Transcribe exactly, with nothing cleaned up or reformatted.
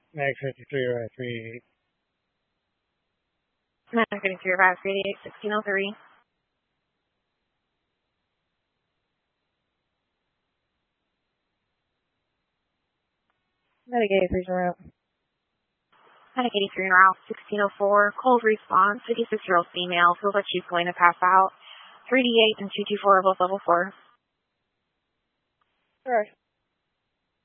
Mag fifty-three, right, three eighty-eight. Mag fifty-three, right, three eighty-eight, sixteen oh three. Medic eighty-three is en route. Medic eighty-three en route, sixteen oh four. Cold response, fifty-six-year-old female. Feels like she's going to pass out. three D eight and two two four are both level four. Alright.